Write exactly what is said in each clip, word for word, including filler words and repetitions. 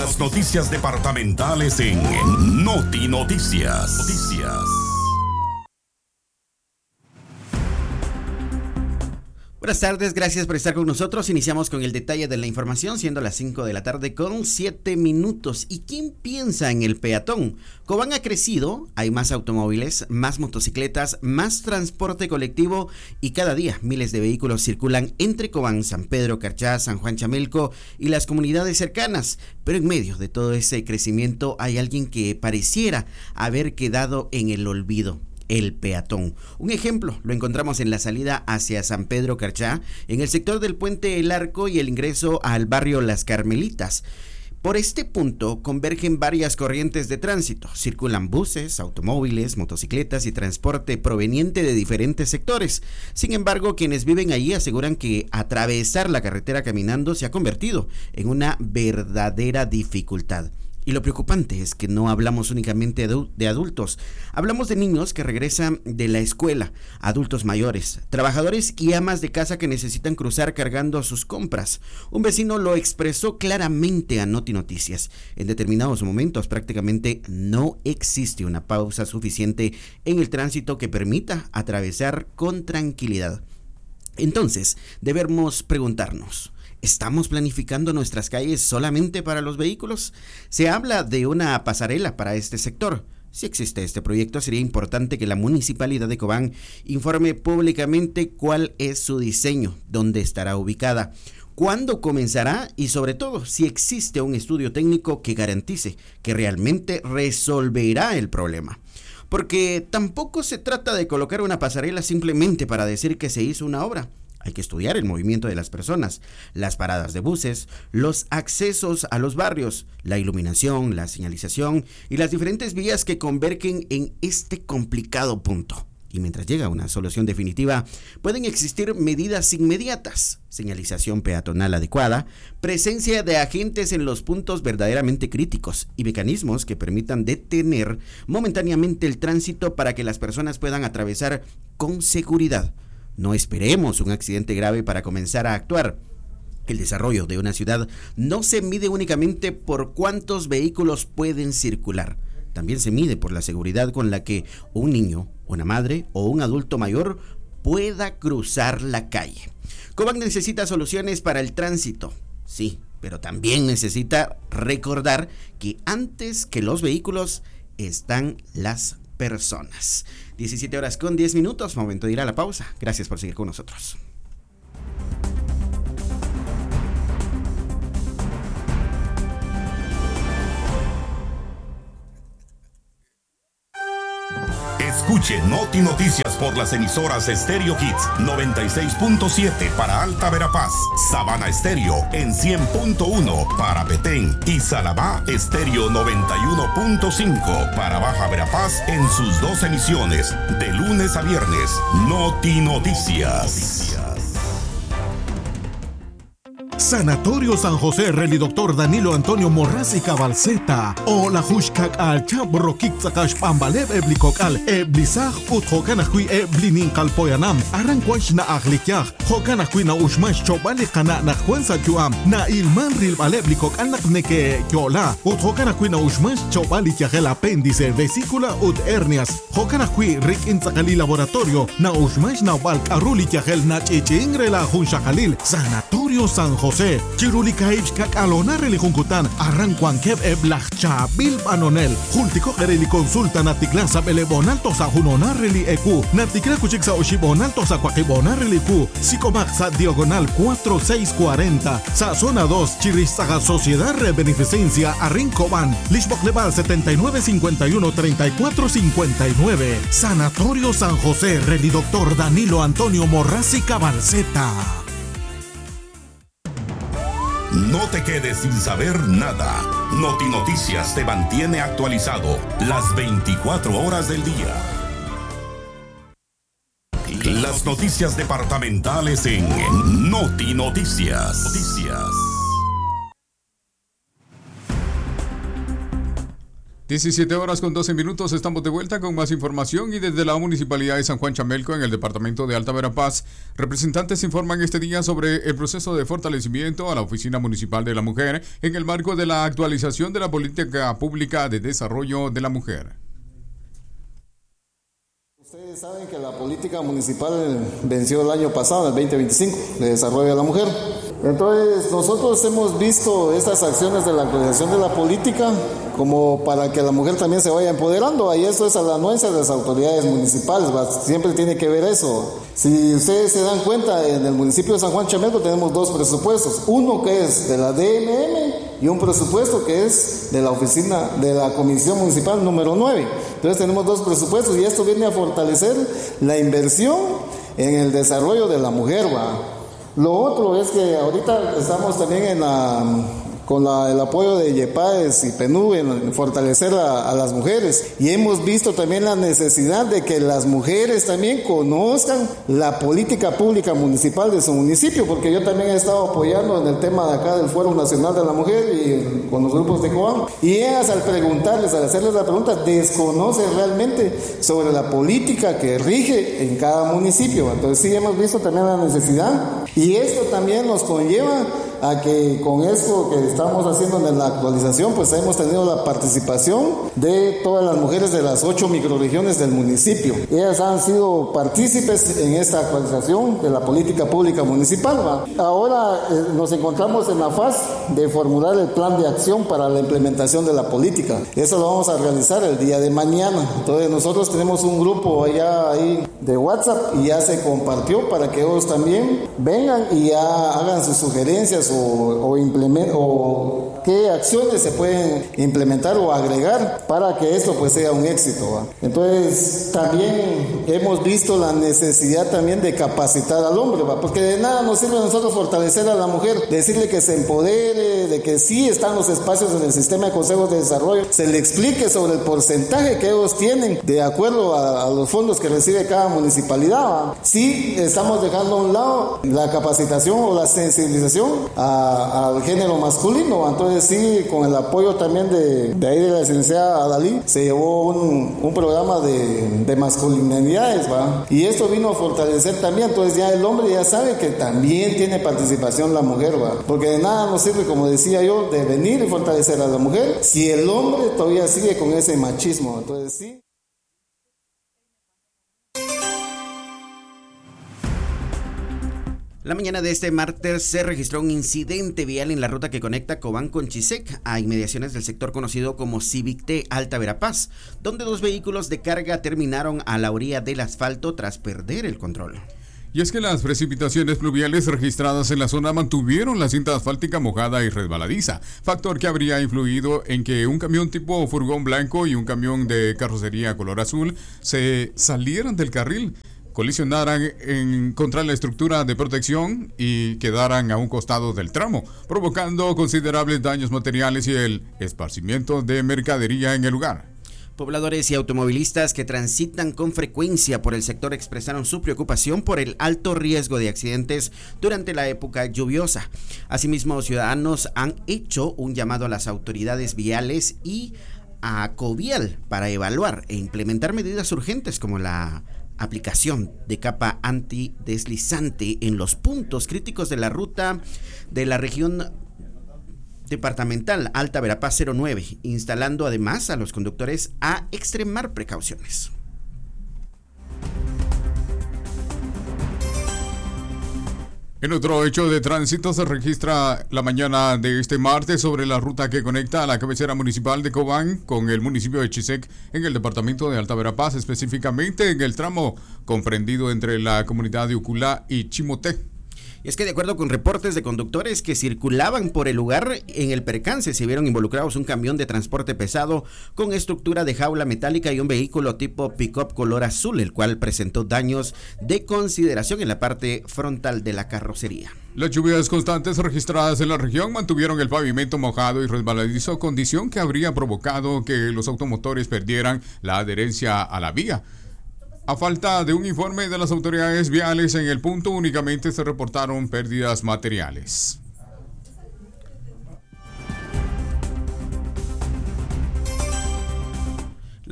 Las noticias departamentales en Noti Noticias. Noticias. Buenas tardes, gracias por estar con nosotros. Iniciamos con el detalle de la información, siendo las cinco de la tarde con siete minutos. ¿Y quién piensa en el peatón? Cobán ha crecido, hay más automóviles, más motocicletas, más transporte colectivo y cada día miles de vehículos circulan entre Cobán, San Pedro, Carchá, San Juan Chamelco y las comunidades cercanas. Pero en medio de todo ese crecimiento hay alguien que pareciera haber quedado en el olvido: el peatón. Un ejemplo lo encontramos en la salida hacia San Pedro Carchá, en el sector del Puente El Arco y el ingreso al barrio Las Carmelitas. Por este punto convergen varias corrientes de tránsito. Circulan buses, automóviles, motocicletas y transporte proveniente de diferentes sectores. Sin embargo, quienes viven allí aseguran que atravesar la carretera caminando se ha convertido en una verdadera dificultad. Y lo preocupante es que no hablamos únicamente de adultos, hablamos de niños que regresan de la escuela, adultos mayores, trabajadores y amas de casa que necesitan cruzar cargando sus compras. Un vecino lo expresó claramente a Noti Noticias. En determinados momentos prácticamente no existe una pausa suficiente en el tránsito que permita atravesar con tranquilidad. Entonces, debemos preguntarnos: ¿estamos planificando nuestras calles solamente para los vehículos? Se habla de una pasarela para este sector. Si existe este proyecto, sería importante que la Municipalidad de Cobán informe públicamente cuál es su diseño, dónde estará ubicada, cuándo comenzará y sobre todo si existe un estudio técnico que garantice que realmente resolverá el problema. Porque tampoco se trata de colocar una pasarela simplemente para decir que se hizo una obra. Hay que estudiar el movimiento de las personas, las paradas de buses, los accesos a los barrios, la iluminación, la señalización y las diferentes vías que convergen en este complicado punto. Y mientras llega una solución definitiva, pueden existir medidas inmediatas: señalización peatonal adecuada, presencia de agentes en los puntos verdaderamente críticos y mecanismos que permitan detener momentáneamente el tránsito para que las personas puedan atravesar con seguridad. No esperemos un accidente grave para comenzar a actuar. El desarrollo de una ciudad no se mide únicamente por cuántos vehículos pueden circular. También se mide por la seguridad con la que un niño, una madre o un adulto mayor pueda cruzar la calle. Cobán necesita soluciones para el tránsito, sí, pero también necesita recordar que antes que los vehículos están las personas. diecisiete horas con diez minutos, momento de ir a la pausa. Gracias por seguir con nosotros. Escuche Noti Noticias por las emisoras Stereo Hits noventa y seis punto siete para Alta Verapaz, Sabana Estéreo en cien punto uno para Petén y Salabá Estéreo noventa y uno punto cinco para Baja Verapaz en sus dos emisiones de lunes a viernes. Noti Noticias. Sanatorio San José Reli Doctor Danilo Antonio Morrasi Cabalceta o la Hushkak al Chabro Kitsakash Pambalev Eblikok al Eblisach Ut Hokanakui Eblinin Kalpoyanam Arrankwash na Aglikyach Hokanakui na Ushmash Chobali Kana na Juensa Chuam na Ilman Ril Baleblikok Anak Neke Kyola Ut Hokanakui na Ushmash Chobali Kyagel Apéndice Vesícula Ut Hernias Hokanakui Rik Inzakali Laboratorio na Ushmash na Balk Aruli Kyagel na Chichingre la Hunshakalil Sanatorio San José Chirulika Kak Alona Relikunkutan Arranquan Keb Eblachcha Bil Banonel Jultico Reli Consulta Natiklansa Belebonal Tosa Hunona Reli Eku Natikla Kuchiksa Oshibonal Tosa Kwakibonal Reli Ku Psicomaxa Diagonal cuatro seis cuarenta Sa Zona dos Chirizaga Sociedad de Beneficencia Arrincoban Lishbok Leval setenta y nueve cincuenta y uno treinta y cuatro cincuenta y nueve Sanatorio San José Reli Doctor Danilo Antonio Morrasi Cabalceta. No te quedes sin saber nada. Noti Noticias te mantiene actualizado las veinticuatro horas del día. Las noticias departamentales en Noti Noticias. Noticias. diecisiete horas con doce minutos, estamos de vuelta con más información y desde la Municipalidad de San Juan Chamelco, en el departamento de Alta Verapaz, representantes informan este día sobre el proceso de fortalecimiento a la Oficina Municipal de la Mujer en el marco de la actualización de la política pública de desarrollo de la mujer. Ustedes saben que la política municipal venció el año pasado, el veinte veinticinco, de desarrollo de la mujer. Entonces, nosotros hemos visto estas acciones de la actualización de la política como para que la mujer también se vaya empoderando. Y eso es a la anuencia de las autoridades municipales, ¿va? Siempre tiene que ver eso. Si ustedes se dan cuenta, en el municipio de San Juan Chamelco tenemos dos presupuestos. Uno que es de la D M M y un presupuesto que es de la oficina, de la Comisión Municipal número nueve. Entonces tenemos dos presupuestos y esto viene a fortalecer la inversión en el desarrollo de la mujer, ¿va? Lo otro es que ahorita estamos también en la, con la, el apoyo de YEPAES y PENU en fortalecer a, a las mujeres, y hemos visto también la necesidad de que las mujeres también conozcan la política pública municipal de su municipio, porque yo también he estado apoyando en el tema de acá del Foro Nacional de la Mujer y con los grupos de Cobán, y ellas al preguntarles, al hacerles la pregunta, desconocen realmente sobre la política que rige en cada municipio. Entonces sí hemos visto también la necesidad, y esto también nos conlleva a que con esto que estamos haciendo en la actualización, pues hemos tenido la participación de todas las mujeres de las ocho microrregiones del municipio. Ellas han sido partícipes en esta actualización de la política pública municipal, ¿va? Ahora eh, nos encontramos en la fase de formular el plan de acción para la implementación de la política. Eso lo vamos a realizar el día de mañana. Entonces nosotros tenemos un grupo allá ahí de WhatsApp y ya se compartió para que ellos también vengan y ya hagan sus sugerencias o, o, implement, o qué acciones se pueden implementar o agregar para que esto pues sea un éxito, ¿va? Entonces también hemos visto la necesidad también de capacitar al hombre, ¿va? Porque de nada nos sirve a nosotros fortalecer a la mujer, decirle que se empodere, de que sí están los espacios en el sistema de consejos de desarrollo, se le explique sobre el porcentaje que ellos tienen de acuerdo a, a los fondos que recibe cada municipalidad, ¿va? Sí estamos dejando a un lado la capacitación o la sensibilización a, al género masculino, ¿va? Entonces sí, con el apoyo también de, de ahí de la licenciada Adalí, se llevó un, un programa de, de masculinidades, ¿va? Y esto vino a fortalecer también. Entonces ya el hombre ya sabe que también tiene participación la mujer, ¿va? Porque de nada nos sirve, como decía yo, de venir y fortalecer a la mujer si el hombre todavía sigue con ese machismo. Entonces sí. La mañana de este martes se registró un incidente vial en la ruta que conecta Cobán con Chisec, a inmediaciones del sector conocido como Civicté Alta Verapaz, donde dos vehículos de carga terminaron a la orilla del asfalto tras perder el control. Y es que las precipitaciones pluviales registradas en la zona mantuvieron la cinta asfáltica mojada y resbaladiza, factor que habría influido en que un camión tipo furgón blanco y un camión de carrocería color azul se salieran del carril, colisionaran en, contra la estructura de protección y quedaran a un costado del tramo, provocando considerables daños materiales y el esparcimiento de mercadería en el lugar. Pobladores y automovilistas que transitan con frecuencia por el sector expresaron su preocupación por el alto riesgo de accidentes durante la época lluviosa. Asimismo, ciudadanos han hecho un llamado a las autoridades viales y a Covial para evaluar e implementar medidas urgentes como la aplicación de capa antideslizante en los puntos críticos de la ruta de la región departamental Alta Verapaz cero nueve, instalando además a los conductores a extremar precauciones. En otro hecho de tránsito se registra la mañana de este martes sobre la ruta que conecta a la cabecera municipal de Cobán con el municipio de Chisec en el departamento de Alta Verapaz, específicamente en el tramo comprendido entre la comunidad de Uculá y Chimoté. Y es que de acuerdo con reportes de conductores que circulaban por el lugar, en el percance se vieron involucrados un camión de transporte pesado con estructura de jaula metálica y un vehículo tipo pick-up color azul, el cual presentó daños de consideración en la parte frontal de la carrocería. Las lluvias constantes registradas en la región mantuvieron el pavimento mojado y resbaladizo, condición que habría provocado que los automotores perdieran la adherencia a la vía. A falta de un informe de las autoridades viales en el punto, únicamente se reportaron pérdidas materiales.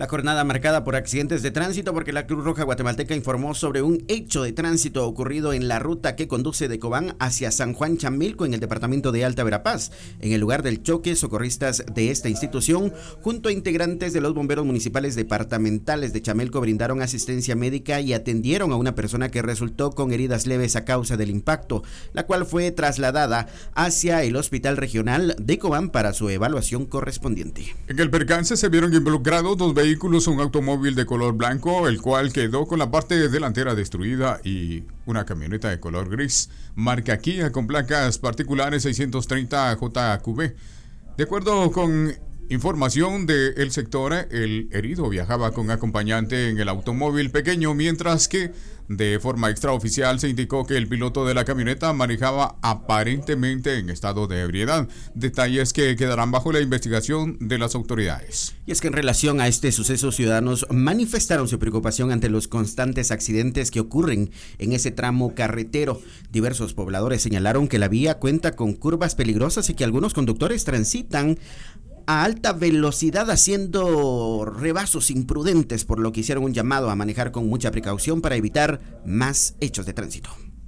La jornada marcada por accidentes de tránsito porque la Cruz Roja Guatemalteca informó sobre un hecho de tránsito ocurrido en la ruta que conduce de Cobán hacia San Juan Chamilco en el departamento de Alta Verapaz. En el lugar del choque, socorristas de esta institución, junto a integrantes de los bomberos municipales departamentales de Chamelco, brindaron asistencia médica y atendieron a una persona que resultó con heridas leves a causa del impacto, la cual fue trasladada hacia el Hospital Regional de Cobán para su evaluación correspondiente. En el percance se vieron involucrados dos vehículos, un automóvil de color blanco, el cual quedó con la parte delantera destruida, y una camioneta de color gris, marca Kia, con placas particulares seiscientos treinta J Q B. De acuerdo con información del sector, el herido viajaba con acompañante en el automóvil pequeño, mientras que de forma extraoficial se indicó que el piloto de la camioneta manejaba aparentemente en estado de ebriedad, detalles que quedarán bajo la investigación de las autoridades. Y es que en relación a este suceso, ciudadanos manifestaron su preocupación ante los constantes accidentes que ocurren en ese tramo carretero. Diversos pobladores señalaron que la vía cuenta con curvas peligrosas y que algunos conductores transitan a alta velocidad haciendo rebasos imprudentes, por lo que hicieron un llamado a manejar con mucha precaución para evitar más hechos de tránsito.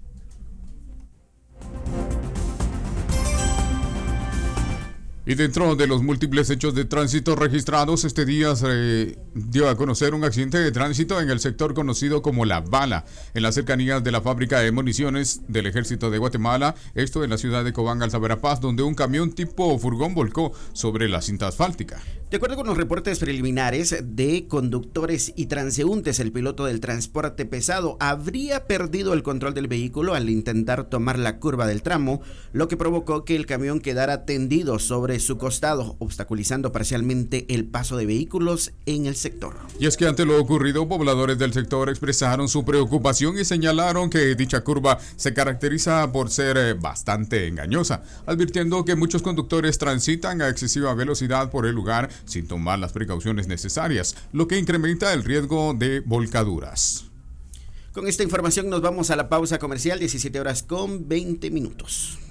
Y dentro de los múltiples hechos de tránsito registrados, este día se dio a conocer un accidente de tránsito en el sector conocido como La Bala, en las cercanías de la fábrica de municiones del Ejército de Guatemala, esto en la ciudad de Cobán, Alta Verapaz, donde un camión tipo furgón volcó sobre la cinta asfáltica. De acuerdo con los reportes preliminares de conductores y transeúntes, el piloto del transporte pesado habría perdido el control del vehículo al intentar tomar la curva del tramo, lo que provocó que el camión quedara tendido sobre su costado, obstaculizando parcialmente el paso de vehículos en el sector. Y es que ante lo ocurrido, pobladores del sector expresaron su preocupación y señalaron que dicha curva se caracteriza por ser bastante engañosa, advirtiendo que muchos conductores transitan a excesiva velocidad por el lugar sin tomar las precauciones necesarias, lo que incrementa el riesgo de volcaduras. Con esta información nos vamos a la pausa comercial, diecisiete horas con veinte minutos.